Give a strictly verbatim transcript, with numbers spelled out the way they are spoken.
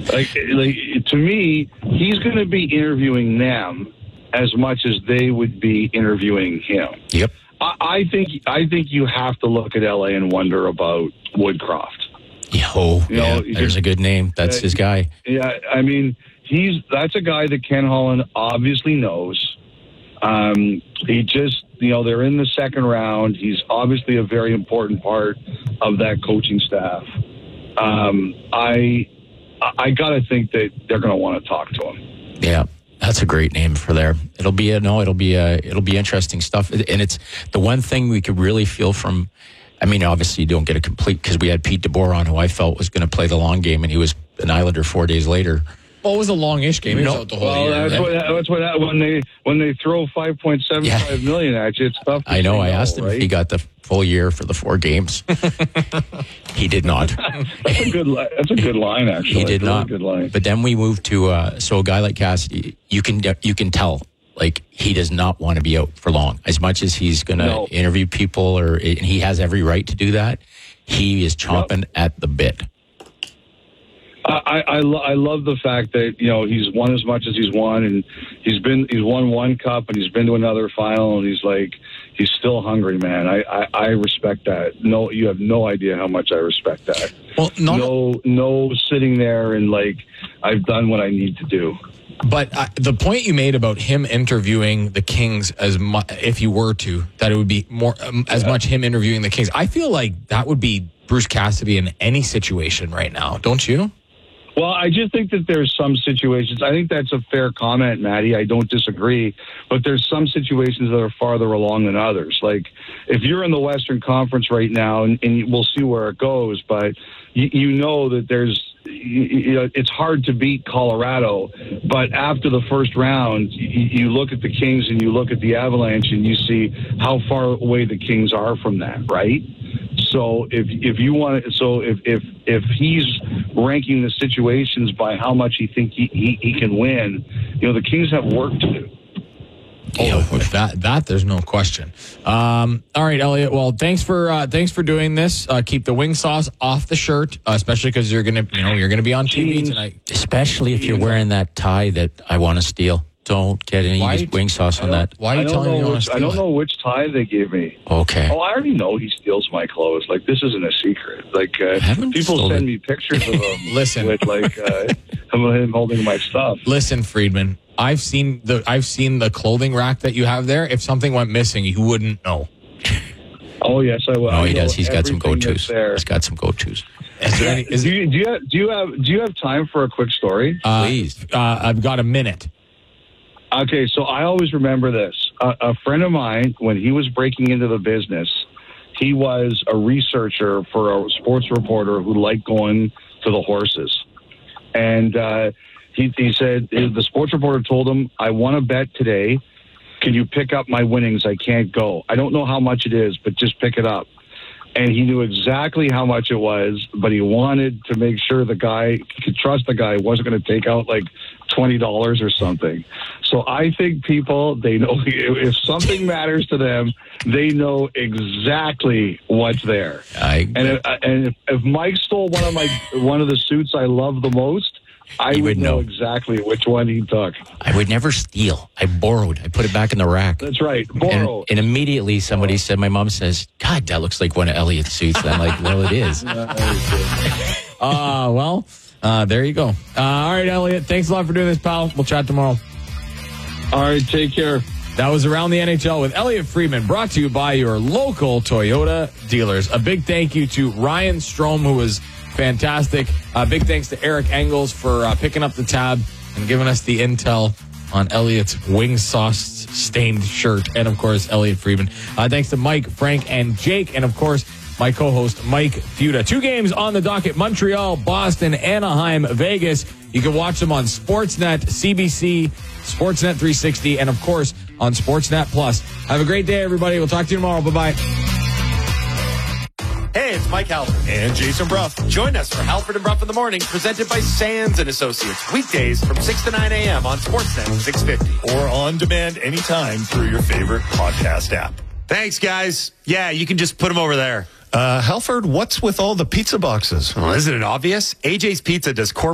like, like to me, he's going to be interviewing them as much as they would be interviewing him. Yep. I, I think I think you have to look at L A and wonder about Woodcroft. Oh, you yeah, know, there's a good name. That's uh, his guy. Yeah, I mean, he's that's a guy that Ken Holland obviously knows. Um, he just, you know, they're in the second round. He's obviously a very important part of that coaching staff. Um, I I got to think that they're going to want to talk to him. Yeah. That's a great name for there. It'll be a, no, it'll be a, it'll be interesting stuff. And it's the one thing we could really feel from, I mean, obviously you don't get a complete, because we had Pete DeBoer on, who I felt was going to play the long game, and he was an Islander four days later. Well, it was a long-ish game. He was out the whole well, year. That's what, that's what, when they when they throw five point seven five yeah. million at you, it's tough to I know. I no, asked him right? if he got the full year for the four games. He did not. That's a good. Li- that's a good line, actually. He did really not. Good line. But then we moved to uh, so a guy like Cassidy, you can you can tell like he does not want to be out for long. As much as he's going to no. interview people, or and he has every right to do that, he is chomping yep. at the bit. I I, lo- I love the fact that, you know, he's won as much as he's won, and he's been he's won one cup and he's been to another final, and he's like he's still hungry, man. I, I, I respect that. No, you have no idea how much I respect that. Well, no, no, no sitting there and like I've done what I need to do. But uh, the point you made about him interviewing the Kings, as mu- if you were to, that it would be more um, as yeah. much him interviewing the Kings. I feel like that would be Bruce Cassidy in any situation right now, don't you? Well, I just think that there's some situations. I think that's a fair comment, Maddie. I don't disagree. But there's some situations that are farther along than others. Like, if you're in the Western Conference right now, and, and we'll see where it goes, but you, you know that there's, you, you know, it's hard to beat Colorado. But after the first round, you, you look at the Kings and you look at the Avalanche and you see how far away the Kings are from that, right? So if if you want to, so if if if he's ranking the situations by how much he think he, he, he can win, you know, the Kings have work to do. Oh, that that there's no question. Um, all right, Elliot. Well, thanks for uh, thanks for doing this. Uh, keep the wing sauce off the shirt, uh, especially because you're gonna you know you're gonna be on T V tonight. Especially if you're wearing that tie that I want to steal. Don't get any why, wing sauce on that. Why are you telling me you want to steal I don't it? know which tie they gave me. Okay. Oh, I already know he steals my clothes. Like, this isn't a secret. Like, uh, people send me pictures of him. Listen. With, like, uh, him holding my stuff. Listen, Friedman, I've seen the I've seen the clothing rack that you have there. If something went missing, you wouldn't know. Oh, yes, I will. Oh, he I does. He's got some go-tos. He's got some go-tos. Is there any, is do, you, do, you have, do, you have, do you have time for a quick story? Uh, Please. Uh, I've got a minute. Okay, so I always remember this. Uh, a friend of mine, when he was breaking into the business, he was a researcher for a sports reporter who liked going to the horses. And uh, he, he said, the sports reporter told him, I want to bet today. Can you pick up my winnings? I can't go. I don't know how much it is, but just pick it up. And he knew exactly how much it was, but he wanted to make sure the guy could trust the guy wasn't going to take out like twenty dollars or something. So I think people, they know if something matters to them, they know exactly what's there. I, and if, and if, if Mike stole one of my one of the suits I love the most, I would, would know. know exactly which one he took. I would never steal. I borrowed. I put it back in the rack. That's right. Borrow. And, and immediately somebody oh. said, my mom says, God, that looks like one of Elliot's suits. And I'm like, well, it is. uh, well, uh, there you go. Uh, all right, Elliot. Thanks a lot for doing this, pal. We'll chat tomorrow. All right. Take care. That was Around the N H L with Elliot Friedman, brought to you by your local Toyota dealers. A big thank you to Ryan Strome, who was fantastic. Uh, big thanks to Eric Engels for uh, picking up the tab and giving us the intel on Elliot's wing sauce stained shirt. And, of course, Elliot Friedman. Uh, thanks to Mike, Frank, and Jake. And, of course, my co-host, Mike Futa. Two games on the docket: Montreal, Boston, Anaheim, Vegas. You can watch them on Sportsnet, C B C, Sportsnet three sixty, and, of course, on Sportsnet Plus. Have a great day, everybody. We'll talk to you tomorrow. Bye-bye. Hey, it's Mike Halford and Jason Bruff. Join us for Halford and Bruff in the Morning, presented by Sands and Associates. Weekdays from six to nine a.m. on Sportsnet six fifty. Or on demand anytime through your favorite podcast app. Thanks, guys. Yeah, you can just put them over there. Uh, Halford, what's with all the pizza boxes? Well, isn't it obvious? A J's Pizza does corporate